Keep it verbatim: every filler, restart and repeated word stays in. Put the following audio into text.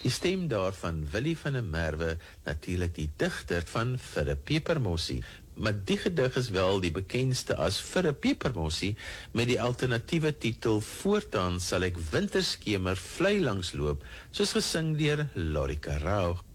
Die stem daarvan Willie van der Merwe, natuurlik die digter van Vir 'n Pepermossie. Maar die gedig is wel die bekendste as Vir 'n Pepermossie, met die alternatiewe titel Voortaan sal ek winterskemer vlei langs loop, soos gesing deur Lorika Rau.